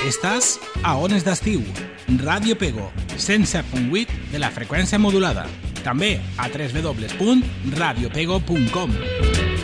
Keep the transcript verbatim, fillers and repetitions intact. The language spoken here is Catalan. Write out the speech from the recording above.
Estàs a Ones d'Estiu, Ràdio Pego, cent set punt vuit de la freqüència modulada. També a w w w punt radiopego punt com.